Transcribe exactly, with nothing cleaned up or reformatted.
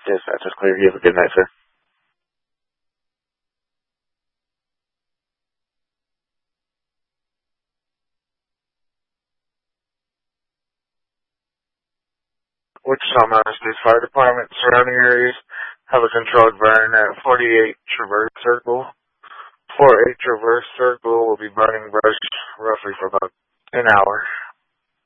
Yes, that's just clear. You have a good night, sir. Wichita Mountain State Fire Department, surrounding areas have a controlled burn at forty-eight Traverse Circle. forty-eight Traverse Circle will be burning brush roughly for about an hour.